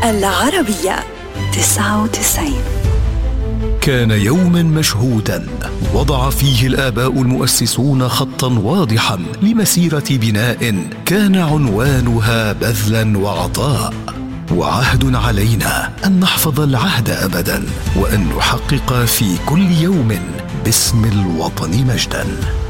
العربية 99. كان يوما مشهودا وضع فيه الآباء المؤسسون خطا واضحا لمسيرة بناء كان عنوانها بذلا وعطاء. وعهد علينا أن نحفظ العهد أبدا وأن نحقق في كل يوم باسم الوطن مجدا.